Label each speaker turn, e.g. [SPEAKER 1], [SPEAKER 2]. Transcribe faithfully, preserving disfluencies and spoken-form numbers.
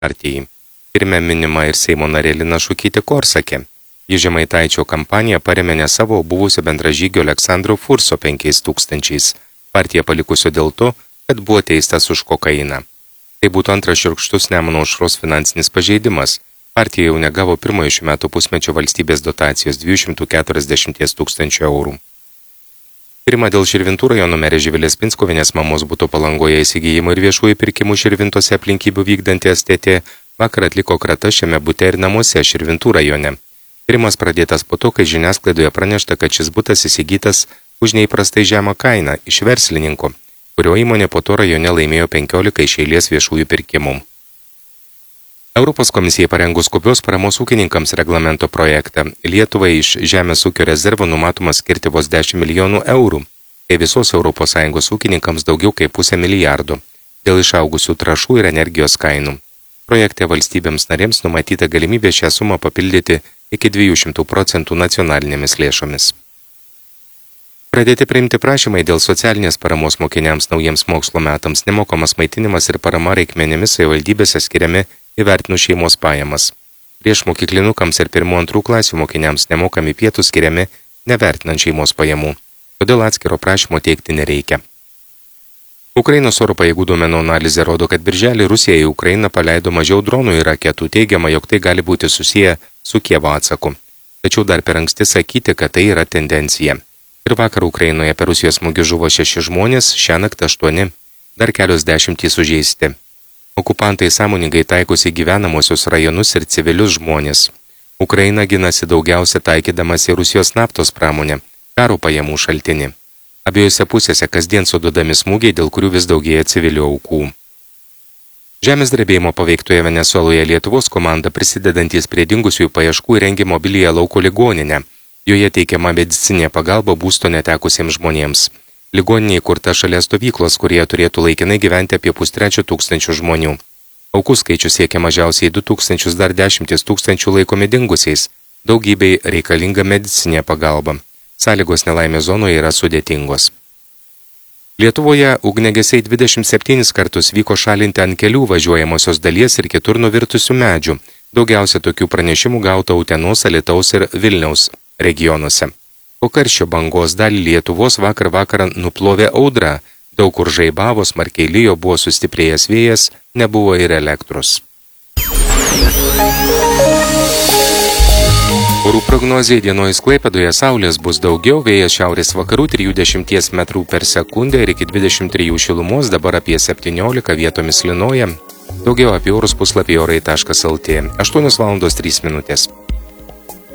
[SPEAKER 1] partijai. Tyrime minima ir Seimo narė Lina Šukytė Korsakė. Ji Žemaitaičio kampaniją parėmė ne savo buvusio bendražygio Aleksandro Furso penkiais tūkstančiais. Partiją palikusio dėl to, kad buvo teistas už kokainą. Tai būtų antras šiurkštus Nemuno aušros finansinis pažeidimas. Partija jau negavo pirmojo šių metų pusmečio valstybės dotacijos dviejų šimtų keturiasdešimt tūkstančių eurų. Tyrimą dėl Širvintų rajono merės Živilės Pinskuvienės mamos buto Palangoje įsigijimo ir viešųjų pirkimų Širvintose aplinkybių vykdanti S T T vakar atliko krata šiame bute ir namuose Širvintų rajone. Tyrimas pradėtas po to, kai žiniasklaidoje pranešta, kad šis butas įsigytas už neįprastai žemą kainą iš verslininko, kurio įmonė po to rajone laimėjo penkiolika iš eilės viešųjų pirkimų. Europos komisijai parengus skubios paramos ūkininkams reglamento projektą, Lietuvai iš žemės ūkio rezervo numatoma skirti vos dešimt milijonų eurų, kai visos Europos Sąjungos ūkininkams daugiau kaip pusę milijardo, dėl išaugusių trąšų ir energijos kainų. Projekte valstybėms narėms numatyta galimybė šią sumą papildyti iki dviejų šimtų procentų nacionalinėmis lėšomis. Pradėti priimti prašymai dėl socialinės paramos mokiniams naujiems mokslo metams, nemokamas maitinimas ir parama reikmenimis savivaldybėse skiriami įvertinus šeimos pajamas. Prieš mokyklinukams ir pirmų antrų klasių mokiniams nemokami pietų skiriami nevertinant šeimos pajamų, todėl atskiro prašymo teikti nereikia. Ukrainos oro pajėgų duomenų analizė rodo, kad birželį Rusija į Ukrainą paleido mažiau dronų ir raketų, teigiama, jog tai gali būti susiję su Kievo atsaku. Tačiau dar per anksti sakyti, kad tai yra tendencija. Ir vakar Ukrainoje per Rusijos smūgius žuvo šeši žmonės, šiąnakt aštuoni, dar kelios dešimtys sužeisti. Okupantai sąmoningai taikosi gyvenamosius rajonus ir civilius žmonės. Ukraina ginasi daugiausia taikydamas į Rusijos naftos pramonę, karo pajamų šaltinį. Abiejose pusėse kasdien suduodami smūgiai, dėl kurių vis daugėja civilių aukų. Žemės drebėjimo paveiktoje Venesueloje Lietuvos komanda prisidedantys prie dingusiųjų paieškų įrengė mobiliją lauko ligoninę. Joje teikiama medicinė pagalba būsto netekusiems žmonėms. Ligoninė įkurta šalia stovyklos, kurie turėtų laikinai gyventi apie pustrečio tūkstančių žmonių. Aukų skaičius siekia mažiausiai du tūkstančius, dar dešimtis tūkstančių laikomi dingusiais. Daugybei reikalinga medicinė pagalba. Sąlygos nelaimės zonoje yra sudėtingos. Lietuvoje ugniagesiai dvidešimt septynis kartus vyko šalinti ant kelių važiuojamosios dalies ir kitur nuvirtusių medžių. Daugiausia tokių pranešimų gauta Utenos, Alytaus ir Vilniaus regionuose. Po karščio bangos dalį Lietuvos vakar vakarą nuplovė audra. Daug kur žaibavo, smarkiai lijo, buvo sustiprėjęs vėjas, nebuvo ir elektros. Orų prognozė dienojus Klaipėdoje saulės bus daugiau, vėjas šiaurės vakarų trisdešimt metrų per sekundę ir iki dvidešimt trijų šilumos, dabar apie septyniolika, vietomis lynoja. Daugiau apie orus puslapyje orai taškas lt. aštuonios valandos trys minutės.